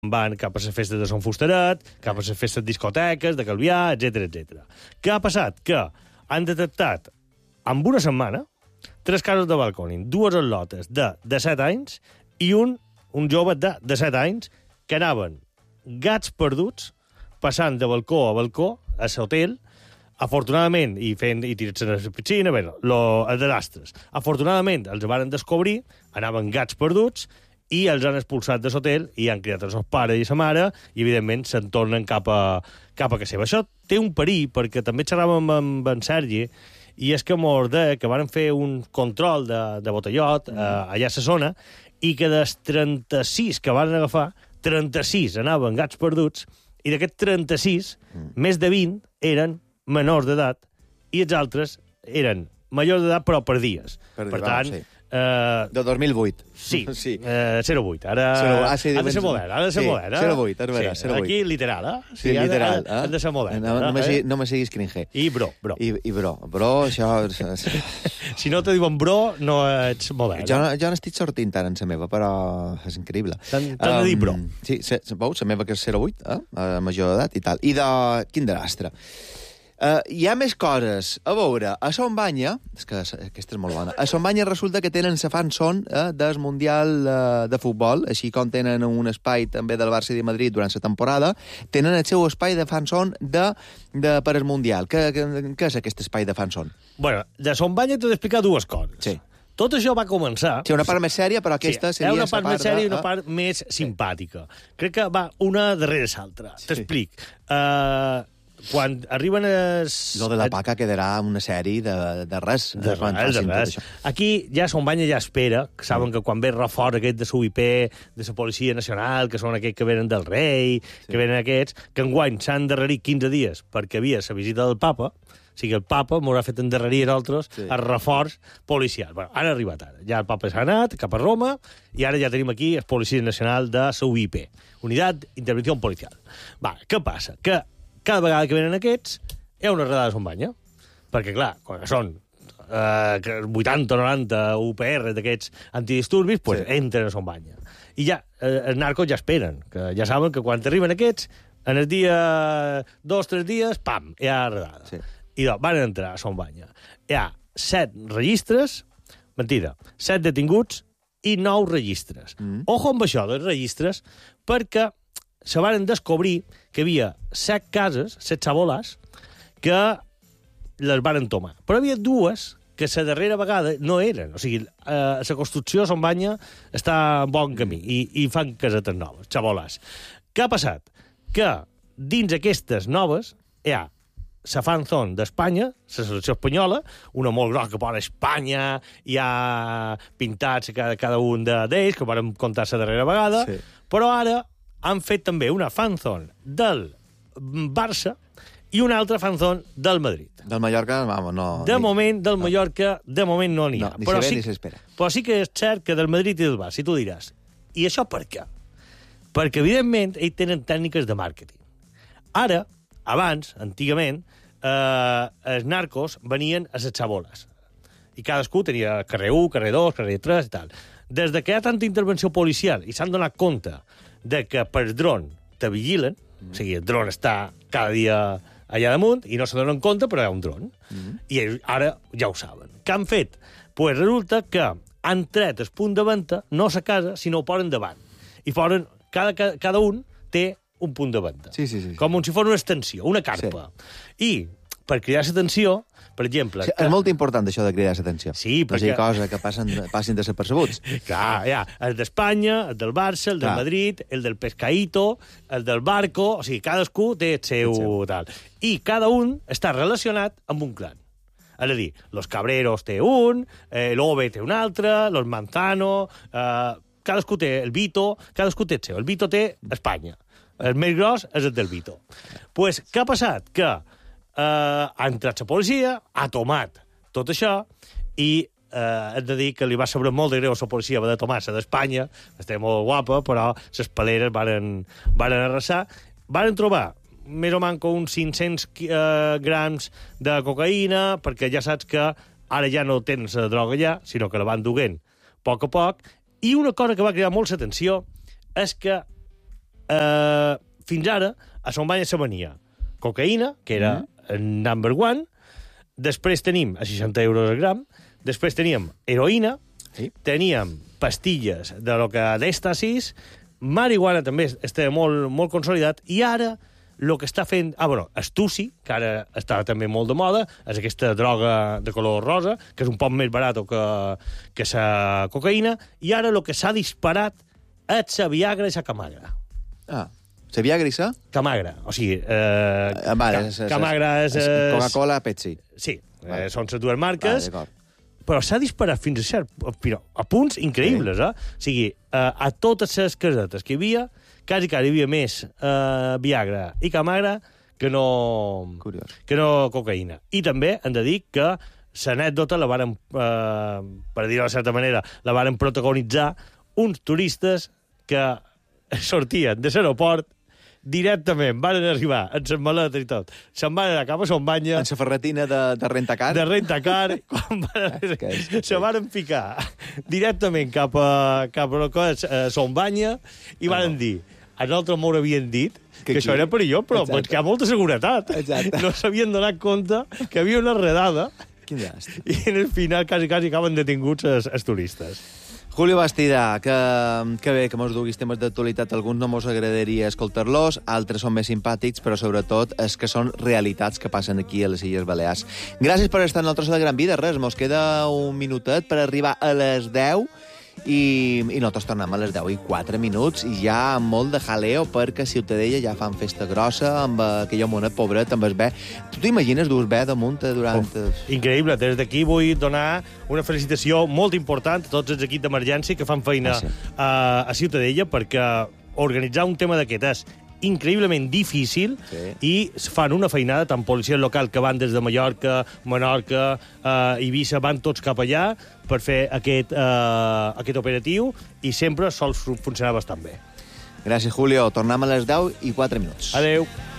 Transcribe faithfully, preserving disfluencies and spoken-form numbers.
van cap a les festes de Son Fustaret, cap a les festes discoteques, de Calvià, etcètera, etcètera. Què ha passat? Que han detectat, en una setmana, tres casos de balconing, dues atlotes de disset anys i un, un jove de disset anys que anaven gats perduts, passant de balcó a balcó a l'hotel, afortunadament, i fent i tirant-se a la piscina, bé, lo, els desastres. Afortunadament, els van descobrir, anaven gats perduts, i els han expulsat de l'hotel i han criat el seu pare i sa mare i, evidentment, se'n tornen cap a, cap a casa seva. Això té un perill, perquè també xerràvem amb en Sergi, i és que mos deia que van fer un control de, de botellot mm. eh, allà a la zona, i que dels trenta-sis que van agafar, trenta-sis anaven gats perduts, i d'aquests trenta-sis, mm. més de vint eren menors d'edat, i els altres eren majors d'edat, però per dies. Per, per tant... Sí. Uh, de dos mil vuit. Sí, sí. Uh, zero vuit. Ara ha de ser modern, ha de ser sí, modern. zero vuit, és vera, sí, zero vuit. Aquí, literal, eh? Sí, sí literal. Ha, ha, ha de ser modern. No, no, no, me, no me siguis cringe. I bro, bro. I, i bro, bro, això... Si no te diuen bro, no ets modern. Jo, jo n'estic sortint tant en la meva, però és increïble. T'han um, de dir bro. Sí, se, veus, la meva que és zero vuit, eh? A major d'edat i tal. I de... Quin desastre. Uh, hi ha més coses. A veure, a Son Banya, és que aquesta és molt bona, a Son Banya resulta que tenen la fan son eh, del Mundial eh, de Futbol, així com tenen un espai també del Barça i de Madrid durant la temporada, tenen el seu espai de fan son de, de, per al Mundial. Què, què, què és aquest espai de fan son? Bueno, de Son Banya t'he d'explicar dues coses. Sí. Tot això va començar... Sí, una part més sèria, però aquesta sí, seria... una part, part més sèria i una de... part més simpàtica. Crec que va una darrere l'altra. Sí. T'explic. Uh, quan arriben... Es... Lo de la paca quedarà una sèrie de, de res. De res, de res. Aquí ja Son Banya ja espera, que saben sí. que quan ve reforç aquest de l'U I P, de la Policia Nacional, que són aquests que venen del rei, sí. que venen aquests, que enguany s'han endarrerit quinze dies perquè havia la visita del papa, o sigui, el papa m'haurà fet endarrerir a nosaltres sí. el reforç policial. Bueno, han arribat ara. Ja el papa s'ha anat cap a Roma i ara ja tenim aquí el Policia Nacional de la U I P, Unitat Intervenció Policial. Va, què passa? Que cada vegada que venen aquests, hi ha una redada de Son Banya. Perquè, clar, quan són eh, vuitanta o noranta U P R d'aquests antidisturbis, pues, sí. entren a Son Banya. I ja, eh, els narcos ja esperen, que ja saben que quan arriben aquests, en el dia dos, tres dies, pam, hi ha redada. Sí. I doncs, van entrar a Son Banya. Hi ha set registres, mentida, set detinguts i nou registres. Mm. Ojo amb això dels registres, perquè se van descobrir que hi havia set cases, set xaboles, que les van tomar. Però hi havia dues que la darrera vegada no eren. O sigui, eh, la construcció a Son Banya està en bon camí i, i fan casetes noves, xaboles. Què ha passat? Que dins aquestes noves hi ha la fanzone d'Espanya, la selecció espanyola, una molt grossa que posa Espanya, hi ha pintats cada, cada un d'ells, que vam contar la darrera vegada, sí. Però ara han fet també una fanzone del Barça i una altra fanzone del Madrid. Del Mallorca, vamos, no... De ni... moment, del Mallorca, de moment no n'hi ha. No, ni però se ve sí, ni s'espera. Però sí que és cert que del Madrid i del Barça, i tu diràs, i això per què? Perquè, evidentment, ells tenen tècniques de màrqueting. Ara, abans, antigament, eh, els narcos venien a les xaboles. I cadascú tenia carrer u, carrer dos, carrer tres i tal. Des de que hi ha tanta intervenció policial i s'han donat compte de que per dron te vigilen, mm. o sigui, el dron està cada dia allà damunt i no se donen compte, però hi ha un dron. Mm. I ells ara ja ho saben. Què han fet? Pues resulta que han tret el punt de venda, no a casa, sinó ho posen davant. I posen, cada, cada un té un punt de venda. Sí, sí, sí. Com si fos una extensió, una carpa. Sí. I per cridar l'atenció, per exemple... Sí, que... És molt important, això de cridar l'atenció. Sí, perquè... No sigui cosa que passen, passin desapercebuts. Clar, ja, el d'Espanya, el del Barça, el del Clar. Madrid, el del Pescaíto, el del Barco... O sigui, cadascú té el seu, el seu. Tal. I cada un està relacionat amb un clan. És a dir, los Cabreros té un, eh, l'Ove té un altre, los Manzano... Eh, cadascú té el Vito, cadascú té el seu. El Vito té Espanya. El més gros és el del Vito. Doncs pues, què ha passat? Que eh, ha entrat la policia, ha tomat tot això, i eh, hem de dir que li va saber molt de greu a la policia de tomar-se d'Espanya, estava molt guapa, però les paleres varen, varen arrasar. Varen trobar més o manco uns cinc-cents eh, grams de cocaïna, perquè ja saps que ara ja no tens la droga allà, sinó que la van duent a poc a poc. I una cosa que va cridar molt l'atenció és que eh, fins ara, a Son Banya se venia cocaïna, que era mm. number one, després tenim a seixanta euros el gram, després teníem heroïna, sí. teníem pastilles de lo que d'èxtasis, marihuana també està molt, molt consolidat, i ara el que està fent... Ah, bueno, estuci, que ara està també molt de moda, és aquesta droga de color rosa, que és un poc més barat que, que la cocaïna, i ara el que s'ha disparat és la Viagra i la Camagra. Ah, la Viagra i la? Camagra, o sigui... Eh, ah, vale, Cam Camagra és... és Coca-Cola, Pepsi. Sí, vale. eh, són les dues marques, vale, però s'ha disparat fins a cert, però a punts increïbles, sí. eh? O sigui, eh, a totes les casetes que hi havia, quasi que hi havia més eh, Viagra i Camagra que no, Curiós. que no cocaïna. I també hem de dir que l'anècdota la varen, eh, per dir-ho de certa manera, la varen protagonitzar uns turistes que sortien de l'aeroport directament, van arribar amb les maletes i tot. Se'n van anar cap a Son Banya... En la ferretina de, de rentacar. De rentacar. Quan van arribar, es que és, se van ficar directament cap a, cap a, a, a Son Banya i no. van dir... A nosaltres m'ho havien dit que, que això era perillós, però doncs, que hi ha molta seguretat. Exacte. No s'havien donat compte que hi havia una redada. Quin llàstima. I en el final quasi, quasi acaben detinguts els, els turistes. Julio Bastida, que, que bé que mos duguis temes d'actualitat. Alguns no mos agradaria escoltar-los, altres són més simpàtics, però sobretot és que són realitats que passen aquí a les Illes Balears. Gràcies per estar en el tros de la Gran Vida. Res, mos queda un minutet per arribar a les deu i, i nosaltres tornem a les deu i quatre minuts i ja amb molt de jaleo perquè Ciutadella ja fan festa grossa amb aquella monet pobret amb el bé. Tu t'imagines dur bé damunt durant... Oh, increïble. Des d'aquí vull donar una felicitació molt important a tots els equips d'emergència que fan feina ah, sí. a, a Ciutadella perquè organitzar un tema d'aquest és increïblement difícil sí. i fan una feinada, tant policia local que van des de Mallorca, Menorca, eh, Eivissa, van tots cap allà per fer aquest, eh, aquest operatiu i sempre sol funcionar bastant bé. Gràcies, Julio. Tornem a les deu i quatre minuts. Adéu.